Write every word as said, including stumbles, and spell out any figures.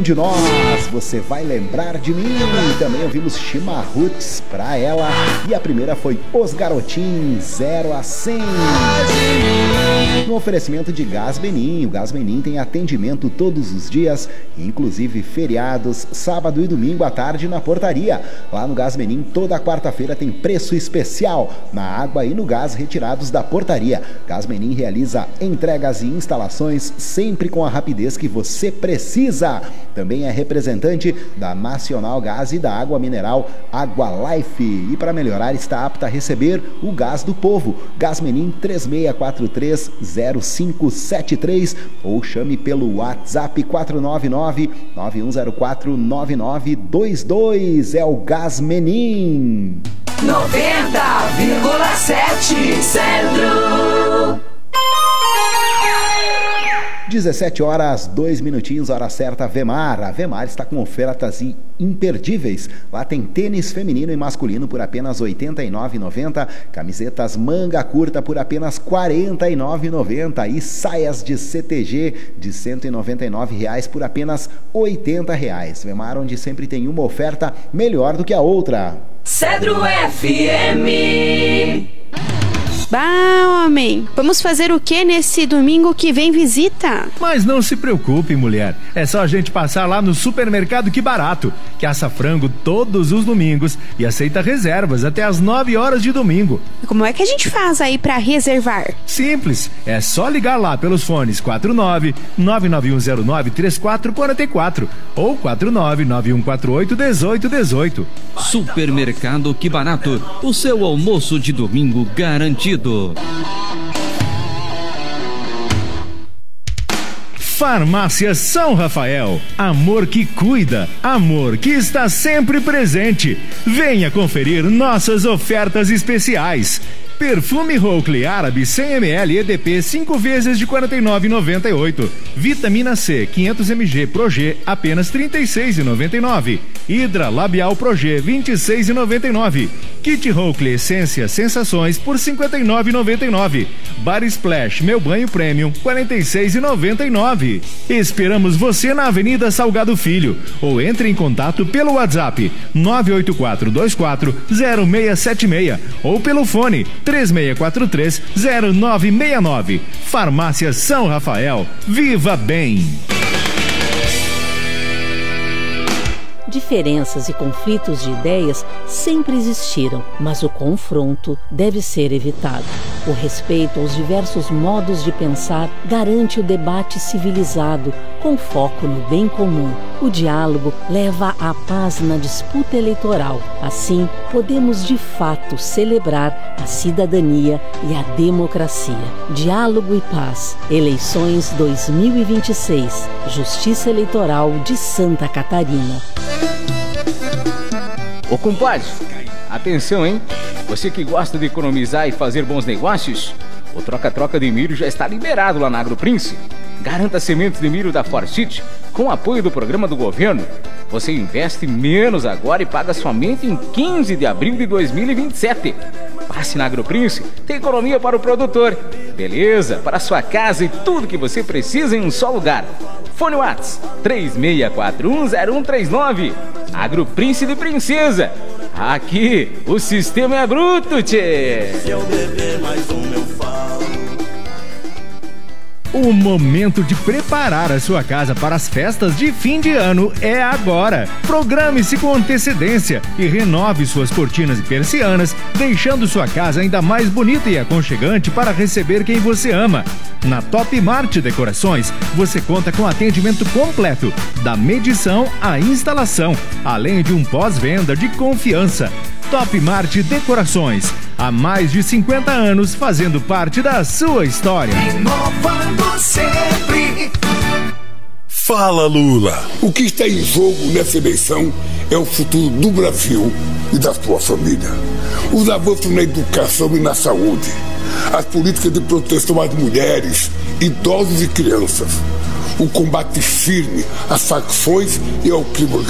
de nós, você vai lembrar de mim. Também ouvimos Chimarruts pra ela. E a primeira foi Os Garotins, zero a cem. No oferecimento de Gás Benim. O Gás Benim tem atendimento todos os dias, inclusive feriados, sábado e domingo à tarde na portaria. Lá no Gás Benim, toda quarta-feira tem preço especial na água e no gás retirados da portaria. Gás Benim realiza entregas e instalações sempre com a rapidez que você precisa. Também é representante da Nacional Gás e da água mineral Água Life. E para melhorar, está apta a receber o gás do povo. Gás Benim três seis quatro três zero cinco sete três ou chame pelo WhatsApp quatro nove nove nove um zero quatro nove nove dois dois. É o Gás Benim. noventa vírgula sete Centro. dezessete horas, dois minutinhos, hora certa, Vemar. A Vemar está com ofertas imperdíveis. Lá tem tênis feminino e masculino por apenas oitenta e nove reais e noventa centavos, camisetas manga curta por apenas quarenta e nove reais e noventa centavos e saias de C T G de cento e noventa e nove reais por apenas oitenta reais. Vemar, onde sempre tem uma oferta melhor do que a outra. Cedro F M. Bah, homem, vamos fazer o que nesse domingo que vem visita? Mas não se preocupe, mulher. É só a gente passar lá no Supermercado Que Barato, que assa frango todos os domingos e aceita reservas até às nove horas de domingo. E como é que a gente faz aí pra reservar? Simples, é só ligar lá pelos fones quatro nove nove nove um zero nove três quatro quatro quatro ou quatro nove nove um quatro oito um oito um oito. Supermercado Que Barato, o seu almoço de domingo garantido. Farmácia São Rafael, amor que cuida, amor que está sempre presente. Venha conferir nossas ofertas especiais. Perfume Rouclé Árabe cem mililitros E D P cinco vezes de quarenta e nove reais e noventa e oito centavos. Vitamina C quinhentos mililitros Progê apenas trinta e seis reais e noventa e nove centavos. Hidra Labial Progê vinte e seis reais e noventa e nove centavos. Kit Rouclé Essência Sensações por cinquenta e nove reais e noventa e nove centavos. Bar Splash Meu Banho Premium quarenta e seis reais e noventa e nove centavos. Esperamos você na Avenida Salgado Filho ou entre em contato pelo WhatsApp nove oito quatro dois quatro zero seis sete seis ou pelo fone três seis quatro três zero nove seis nove. Farmácia São Rafael. Viva bem! Diferenças e conflitos de ideias sempre existiram, mas o confronto deve ser evitado. O respeito aos diversos modos de pensar garante o debate civilizado, com foco no bem comum. O diálogo leva à paz na disputa eleitoral. Assim, podemos de fato celebrar a cidadania e a democracia. Diálogo e paz. Eleições dois mil e vinte e seis. Justiça Eleitoral de Santa Catarina. Ô compadre, atenção, hein? Você que gosta de economizar e fazer bons negócios, o troca-troca de milho já está liberado lá na AgroPrince. Garanta sementes de milho da Forsyth com o apoio do programa do governo. Você investe menos agora e paga somente em quinze de abril de dois mil e vinte e sete. Passe na AgroPrince, tem economia para o produtor. Beleza, para a sua casa e tudo que você precisa em um só lugar. Fone Whats três seis quatro um zero um três nove. AgroPrince de Princesa. Aqui o sistema é bruto, tchê. Se eu beber mais um, eu falo. O momento de preparar a sua casa para as festas de fim de ano é agora. Programe-se com antecedência e renove suas cortinas e persianas, deixando sua casa ainda mais bonita e aconchegante para receber quem você ama. Na Top Mart Decorações, você conta com atendimento completo, da medição à instalação, além de um pós-venda de confiança. Top Mart Decorações, há mais de cinquenta anos fazendo parte da sua história. Inovando sempre. Fala, Lula. O que está em jogo nessa eleição é o futuro do Brasil e da sua família. Os avanços na educação e na saúde, as políticas de proteção às mulheres, idosos e crianças, o combate firme às facções e ao crime